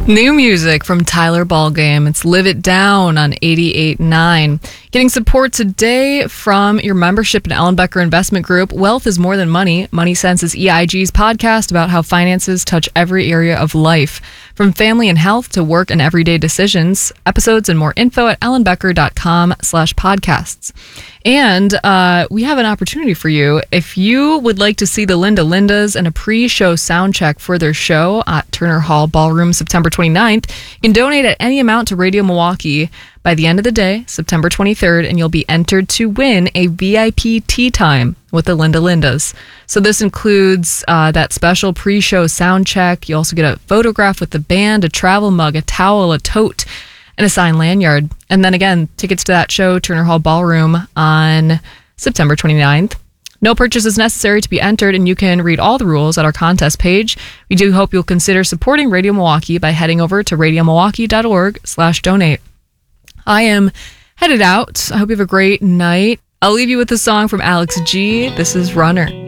New music from Tyler Ballgame. It's Live It Down on 88.9. Getting support today from your membership in Ellenbecker Investment Group. Wealth is More Than Money. Money Sense is EIG's podcast about how finances touch every area of life, from family and health to work and everyday decisions. Episodes and more info at ellenbecker.com/podcasts. And we have an opportunity for you. If you would like to see the Linda Lindas and a pre-show sound check for their show at Turner Hall Ballroom September 29th, you can donate at any amount to Radio Milwaukee by the end of the day, September 23rd, and you'll be entered to win a VIP tea time with the Linda Lindas. So this includes that special pre-show sound check. You also get a photograph with the band, a travel mug, a towel, a tote, and a signed lanyard. And then again, tickets to that show, Turner Hall Ballroom, on September 29th. No purchase is necessary to be entered, and you can read all the rules at our contest page. We do hope you'll consider supporting Radio Milwaukee by heading over to radiomilwaukee.org/donate. I am headed out. I hope you have a great night. I'll leave you with a song from Alex G. This is Runner.